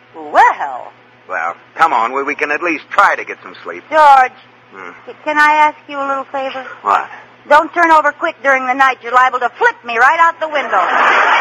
Well. Well, come on. We can at least try to get some sleep. George, can I ask you a little favor? What? Don't turn over quick during the night. You're liable to flip me right out the window.